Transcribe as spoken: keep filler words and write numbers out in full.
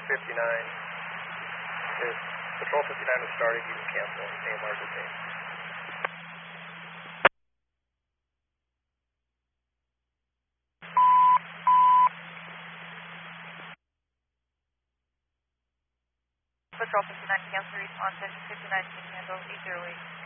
fifty-nine. If Patrol fifty-nine is starting, you can cancel A M R detain. Patrol fifty-nine, cancel response, engine fifty-nine can handle, E zero eight.